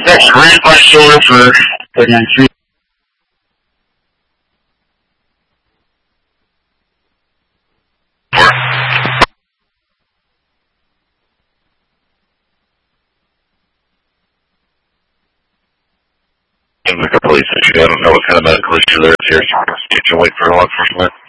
That's right by shoulder for 39-3. Police issue. I don't know what kind of medical issue there is here. You can wait for law enforcement.